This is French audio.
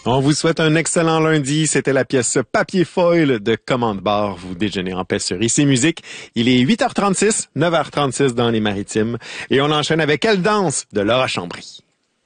On vous souhaite un excellent lundi. C'était la pièce Papier Foil de Commande Bar. Vous déjeunez en paix sur IC Musique. Il est 8h36, 9h36 dans les Maritimes. Et on enchaîne avec Elle danse de Laura Chambry.